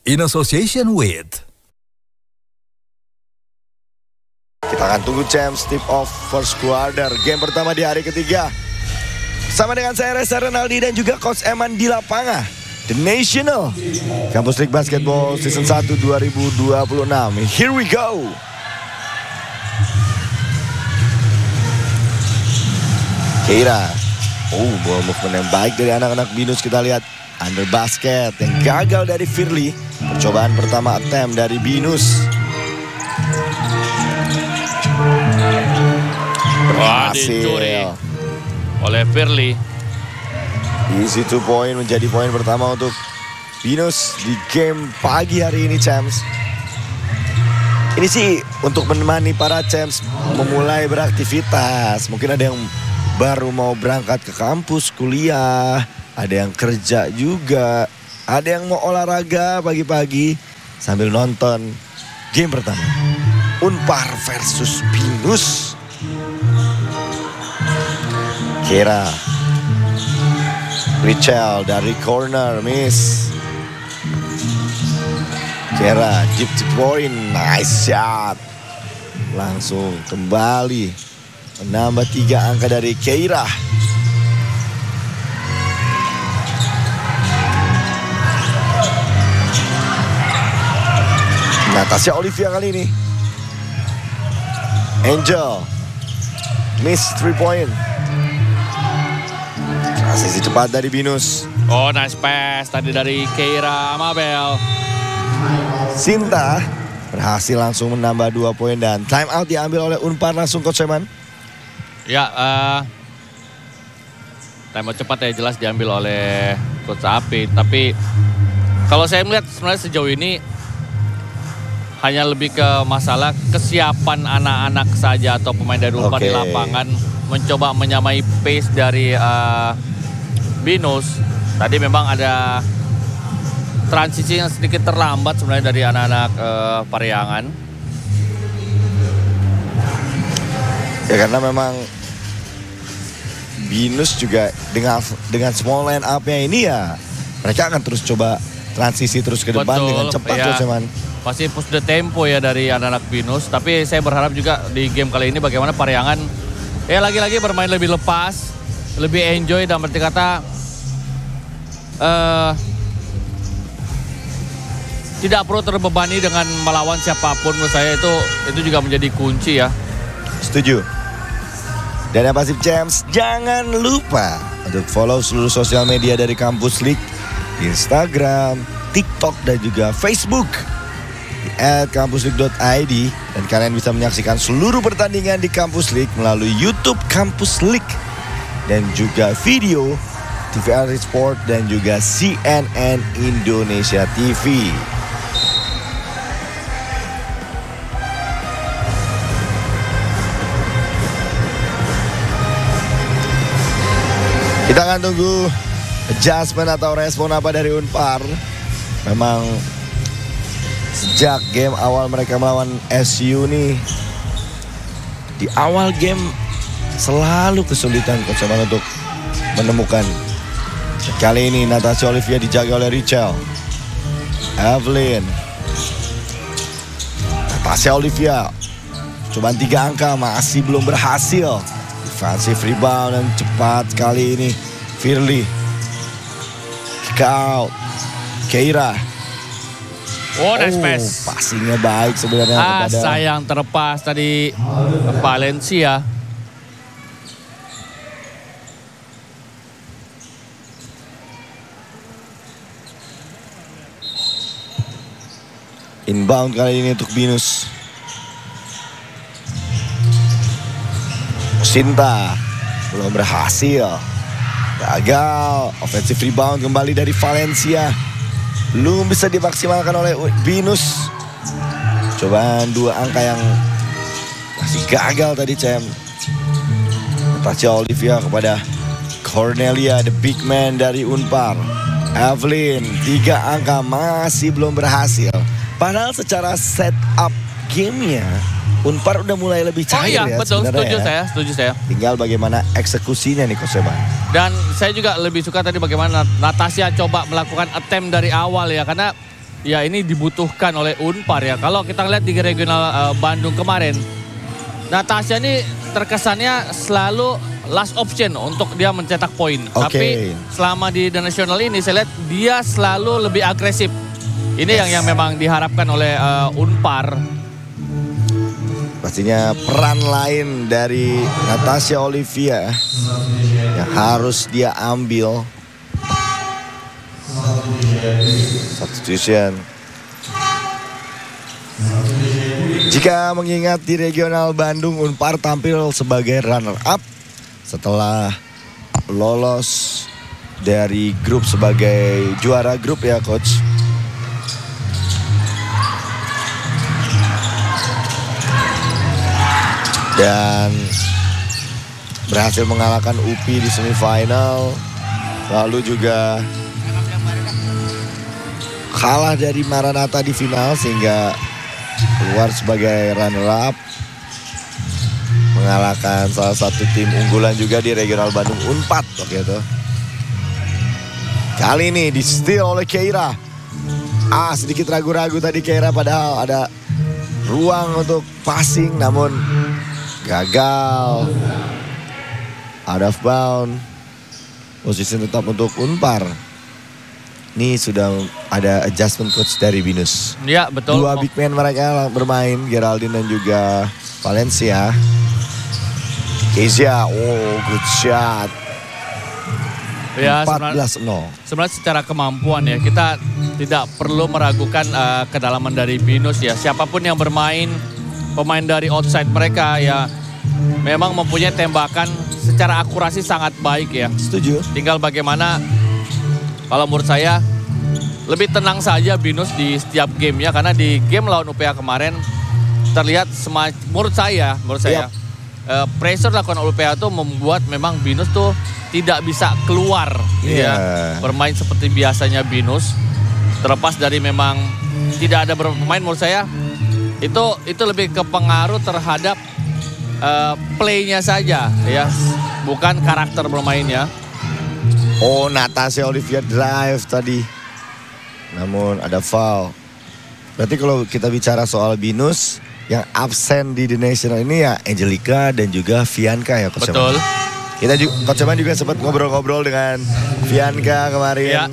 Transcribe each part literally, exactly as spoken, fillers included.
in association with. Kita akan tunggu Champs tip off first quarter game pertama di hari ketiga. Sama dengan saya Reza Renaldi dan juga Coach Eman di lapangan. The National Campus League Basketball Season satu dua ribu dua puluh enam. Here we go. Keira. Oh, bola movement yang baik dari anak-anak Binus. Kita lihat under basket yang gagal dari Firly. Percobaan pertama attempt dari Binus. Wah, dicuri oleh Firly. Easy two point menjadi poin pertama untuk Binus di game pagi hari ini, Champs. Ini sih untuk menemani para Champs memulai beraktivitas. Mungkin ada yang baru mau berangkat ke kampus kuliah, ada yang kerja juga, ada yang mau olahraga pagi-pagi sambil nonton game pertama Unpar versus Binus. Kira Richel dari corner, miss. Kira deep to point, nice shot. Langsung kembali menambah tiga angka dari Keira. Natasha Olivia kali ini. Angel miss three point. Transisi cepat dari Binus. Oh, nice pass tadi dari Keira Mabel. Sinta berhasil langsung menambah dua poin dan time out diambil oleh Unpar langsung Coach Eman. Ya, uh, time out cepat ya jelas diambil oleh Coach Apit. Tapi kalau saya melihat sebenarnya sejauh ini hanya lebih ke masalah kesiapan anak-anak saja atau pemain dari Unpar Okay. di lapangan mencoba menyamai pace dari uh, Binus. Tadi memang ada transisi yang sedikit terlambat sebenarnya dari anak-anak uh, Pariangan. Ya karena memang Binus juga dengan dengan small line up-nya ini ya mereka akan terus coba transisi terus ke depan. Betul, dengan cepat ya. Coach Eman. Pasti push the tempo ya dari anak-anak Binus. Tapi saya berharap juga di game kali ini bagaimana Pariangan ya lagi-lagi bermain lebih lepas, lebih enjoy dan berarti kata uh, tidak perlu terbebani dengan melawan siapapun. Menurut saya itu itu juga menjadi kunci ya. Setuju. Dan yang pasti Champs, jangan lupa untuk follow seluruh sosial media dari Campus League di Instagram, TikTok dan juga Facebook di at campusleague dot i d dan kalian bisa menyaksikan seluruh pertandingan di Campus League melalui YouTube Campus League dan juga video T V R Sport dan juga C N N Indonesia T V. Kita akan tunggu adjustment atau respon apa dari Unpar. Memang sejak game awal mereka melawan S U nih, di awal game selalu kesulitan Coach Eman untuk menemukan. Kali ini Natasha Olivia dijaga oleh Richel. Evelyn. Natasha Olivia. Cobaan tiga angka masih belum berhasil. Defensive rebound dan cepat kali ini Firly. Kick out. Keira. Oh, nice pass. Passingnya baik sebenarnya Ah, kepada sayang terlepas tadi Valencia. inbound kali ini untuk Binus. Sinta belum berhasil. Gagal. Offensive rebound kembali dari Valencia. Belum bisa dimaksimalkan oleh Binus. Cobaan dua angka yang masih gagal tadi, Cem. Natasha Olivia kepada Cornelia, the big man dari Unpar. Evelyn, tiga angka masih belum berhasil. Padahal secara setup gamenya Unpar udah mulai lebih cair. Oh iya, ya, betul, setuju ya. saya, setuju saya. Tinggal bagaimana eksekusinya nih Coach Eman. Dan saya juga lebih suka tadi bagaimana Natasha coba melakukan attempt dari awal ya. Karena ya ini dibutuhkan oleh Unpar ya. Kalau kita lihat di regional uh, Bandung kemarin, Natasha ini terkesannya selalu last option untuk dia mencetak poin. Okay. Tapi selama di The National ini saya lihat dia selalu lebih agresif. Ini yes. yang yang memang diharapkan oleh uh, Unpar. Pastinya peran lain dari Natasha Olivia yang harus dia ambil. Substitution. Jika mengingat di regional Bandung, Unpar tampil sebagai runner up setelah lolos dari grup sebagai juara grup ya coach. Dan berhasil mengalahkan U P I di semifinal. Lalu juga kalah dari Maranatha di final sehingga keluar sebagai runner up. Mengalahkan salah satu tim unggulan juga di regional Bandung, Unpad waktu itu. Kali ini di steal oleh Keira. Ah, sedikit ragu-ragu tadi Keira, padahal ada ruang untuk passing namun gagal. Out of bound. Posisi tetap untuk Unpar. Ini sudah ada adjustment coach dari Binus. Ya betul. Dua big man mereka bermain, Geraldine dan juga Valencia. Kezia, oh good shot. Ya, empat belas nol. Sebenarnya secara kemampuan ya, kita tidak perlu meragukan uh, kedalaman dari Binus ya. Siapapun yang bermain, pemain dari outside mereka ya memang mempunyai tembakan secara akurasi sangat baik ya. Setuju. Tinggal bagaimana, kalau menurut saya lebih tenang saja Binus di setiap game ya. Karena di game lawan U P A kemarin terlihat semacam, menurut saya, menurut saya yep. uh, pressure lakukan U P A itu membuat memang Binus tuh tidak bisa keluar yeah. ya, bermain seperti biasanya Binus. Terlepas dari memang tidak ada beberapa pemain, menurut saya itu itu lebih ke pengaruh terhadap uh, play-nya saja ya, bukan karakter bermainnya. Oh, Natasha Olivia drive tadi, namun ada foul. Berarti kalau kita bicara soal Binus, yang absen di The National ini ya Angelica dan juga Vianca ya Coach. Betul. Eman. Kita juga, Coach Eman juga sempat ngobrol-ngobrol dengan Vianca kemarin. Ya.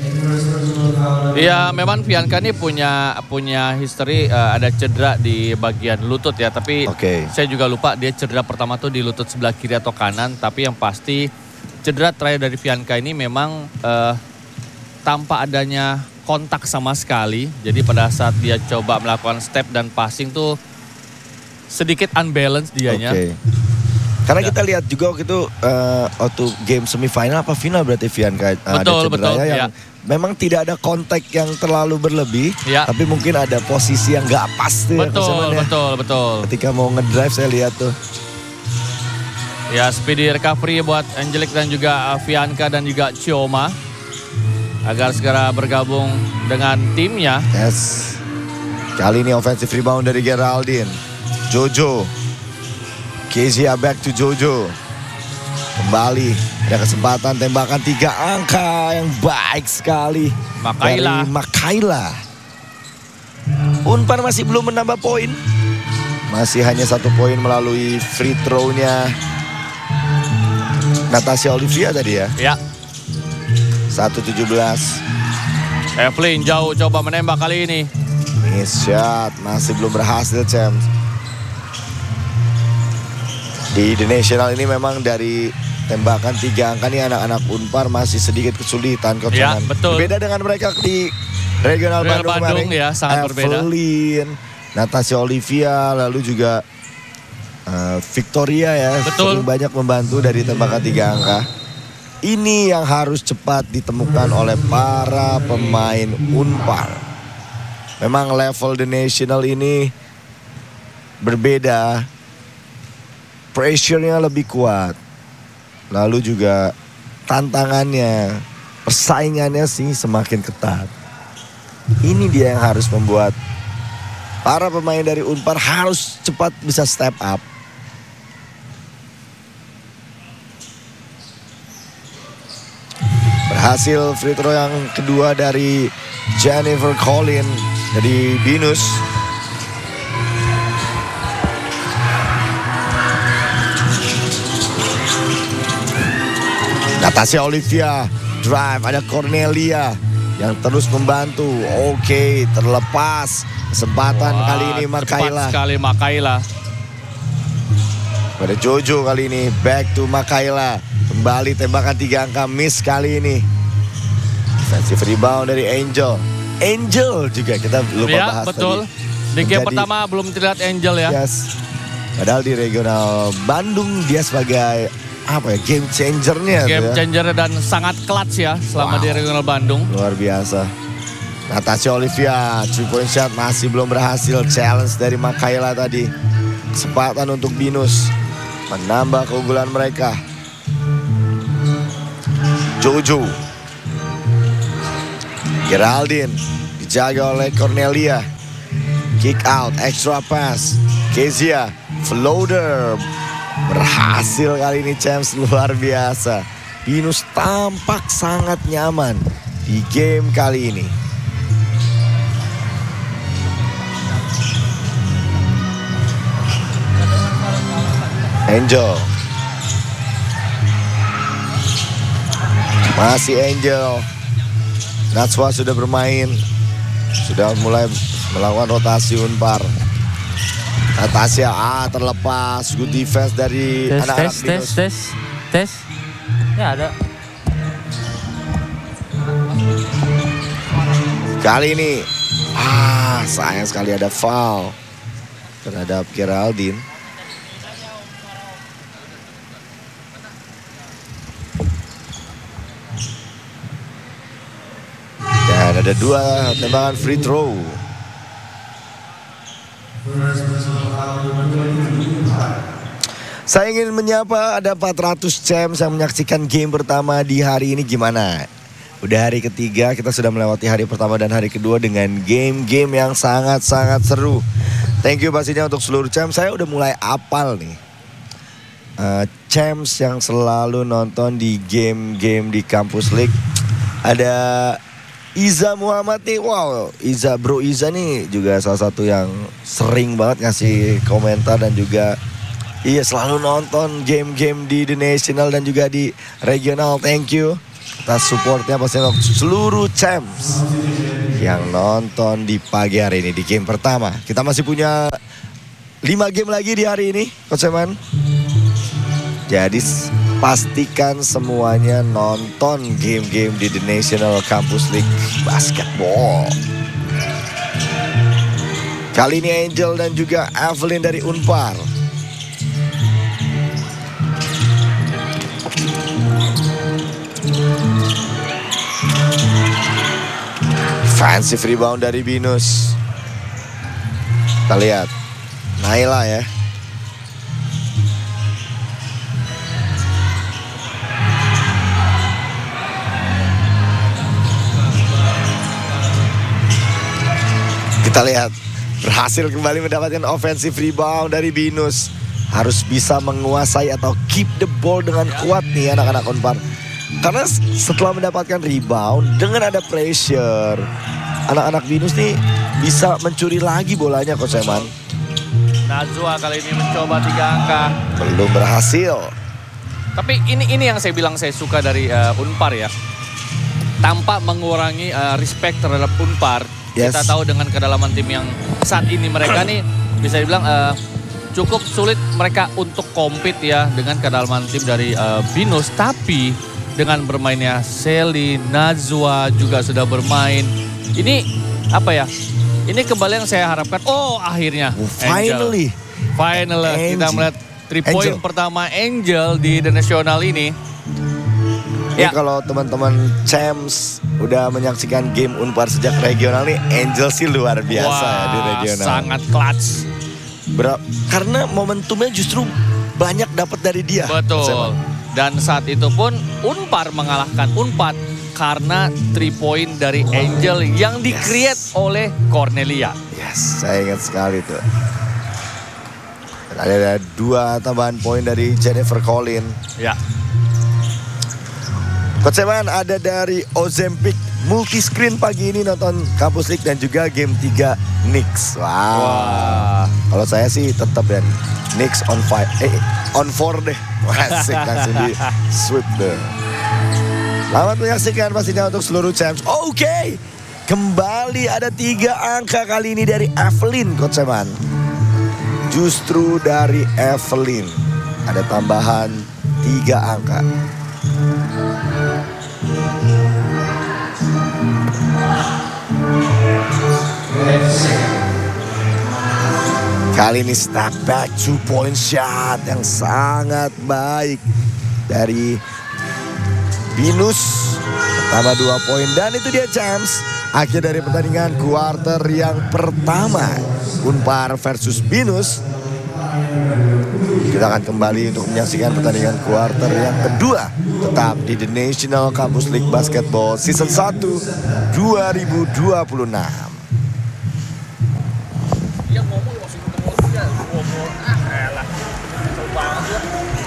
Iya, memang Vianca ini punya punya history uh, ada cedera di bagian lutut ya, tapi okay. saya juga lupa dia cedera pertama tuh di lutut sebelah kiri atau kanan, tapi yang pasti cedera terakhir dari Vianca ini memang uh, tanpa adanya kontak sama sekali. Jadi pada saat dia coba melakukan step dan passing tuh sedikit unbalance dianya. Okay. Karena ya. Kita lihat juga waktu itu uh, waktu game semifinal apa final berarti Vianca uh, betul, ada cedera betul, yang ya. Memang tidak ada kontak yang terlalu berlebih, ya. Tapi mungkin ada posisi yang nggak pas tuh. Betul, ya, betul, betul. Ketika mau ngedrive saya lihat tuh. Ya, speedy recovery buat Angelic dan juga Vianca dan juga Chioma agar segera bergabung dengan timnya. Yes. Kali ini offensive rebound dari Geraldine. Jojo. Kezia back to Jojo. Kembali ada kesempatan tembakan tiga angka yang baik sekali. Makaila. Dari Makaila. Unpar masih belum menambah poin. Masih hanya satu poin melalui free throw-nya Natasha Olivia tadi ya. Ya. satu tujuh belas. Evelyn jauh coba menembak kali ini. Miss shot. Masih belum berhasil, Champs. Di The National ini memang dari tembakan tiga angka nih anak-anak Unpar masih sedikit kesulitan. Ya, betul. Berbeda dengan mereka di regional Real Bandung, Bandung kemarin. Ya, sangat berbeda. Evelyn, Natasha Olivia, lalu juga uh, Victoria ya. Betul. Sering banyak membantu dari tembakan tiga angka. Ini yang harus cepat ditemukan oleh para pemain Unpar. Memang level The National ini berbeda. Pressure-nya lebih kuat. Lalu juga tantangannya, persaingannya sih semakin ketat. Ini dia yang harus membuat para pemain dari Unpar harus cepat bisa step up. Berhasil free throw yang kedua dari Jennifer Collin dari Binus. Natasha Olivia drive, ada Cornelia yang terus membantu. Oke, terlepas kesempatan. Wah, kali ini Makaila. Cepat sekali Makaila. Pada Jojo kali ini, back to Makaila. Kembali tembakan tiga angka, miss kali ini. Defensive rebound dari Angel. Angel juga kita lupa ya, bahas betul. tadi. Di game pertama belum terlihat Angel ya. Yes. Padahal di regional Bandung dia sebagai apa ya, game changernya. Game ya. changer dan sangat clutch ya selama wow. di regional Bandung. Luar biasa. Natasha Olivia, three point shot masih belum berhasil. Challenge dari Makaila tadi. Kesempatan untuk Binus menambah keunggulan mereka. Jojo. Geraldine dijaga oleh Cornelia. Kick out, extra pass. Kezia, floater. Berhasil kali ini Champs, luar biasa. Binus tampak sangat nyaman di game kali ini. Angel. Masih Angel. Natswa sudah bermain. Sudah mulai melakukan rotasi Unpar. Natasha ah terlepas. Good defense dari anak-anak Binus. Tes, tes, tes. Ya ada. Kali ini ah sayang sekali ada foul terhadap Geraldine. Dan ada dua tembakan free throw. Saya ingin menyapa ada empat ratus Champs yang menyaksikan game pertama di hari ini. Gimana? Udah hari ketiga, kita sudah melewati hari pertama dan hari kedua dengan game-game yang sangat-sangat seru. Thank you pastinya untuk seluruh Champs. Saya udah mulai apal nih uh, Champs yang selalu nonton di game-game di Campus League. Ada Iza Muhammad nih, wow, Iza bro Iza nih juga salah satu yang sering banget ngasih komentar dan juga iya selalu nonton game-game di The National dan juga di regional. Thank you atas supportnya pasti untuk seluruh Champs yang nonton di pagi hari ini di game pertama. Kita masih punya lima game lagi di hari ini, Coach Eman. Jadi pastikan semuanya nonton game-game di The National Campus League Basketball. Kali ini Angel dan juga Evelyn dari Unpar. Defensive rebound dari Binus. Kita lihat Naila ya. Kita lihat berhasil kembali mendapatkan offensive rebound dari Binus. Harus bisa menguasai atau keep the ball dengan kuat nih anak-anak Unpar. Karena setelah mendapatkan rebound dengan ada pressure, anak-anak Binus nih bisa mencuri lagi bolanya, Coach Eman. Najwa kali ini mencoba tiga angka. Belum berhasil. Tapi ini ini yang saya bilang saya suka dari uh, Unpar ya. Tanpa mengurangi uh, respect terhadap Unpar. Yes. Kita tahu dengan kedalaman tim yang saat ini mereka nih bisa dibilang uh, cukup sulit mereka untuk compete ya dengan kedalaman tim dari uh, Binus. Tapi dengan bermainnya Sally, Najwa juga sudah bermain. Ini apa ya? Ini kembali yang saya harapkan. Oh akhirnya. Oh, finally. Angel. Finally Angel. Kita melihat three point Angel. Pertama Angel di The National ini. Ini ya. Kalau teman-teman Champs udah menyaksikan game Unpar sejak regional nih, Angel sih luar biasa. Wah, ya di regional. Sangat clutch. Ber karena momentumnya justru banyak dapat dari dia. Betul. Dan saat itu pun Unpar mengalahkan Unpad karena three point dari Angel yang di-create yes. oleh Cornelia. Yes, saya ingat sekali tuh. Ada dua tambahan poin dari Jennifer Collin. Ya. Coach Eman, ada dari Ozempic multi screen pagi ini nonton Campus League dan juga game tiga Knicks. Wow. Wah. Kalau saya sih tetap ya Knicks on five, eh on four deh. Asik langsung di sweep deh. Selamat menyaksikan pastinya untuk seluruh champs. Oke. Okay. Kembali ada tiga angka kali ini dari Evelyn, Coach Eman. Justru dari Evelyn ada tambahan tiga angka. Kali ini step back two point shot yang sangat baik dari Binus. Pertama dua poin dan itu dia champs. Akhir dari pertandingan kuarter yang pertama Unpar versus Binus. Kita akan kembali untuk menyaksikan pertandingan kuarter yang kedua tetap di The National Campus League Basketball Season satu dua ribu dua puluh enam. Yang ngomong langsung ngomong juga ngomong ah elah. Kesel banget ya.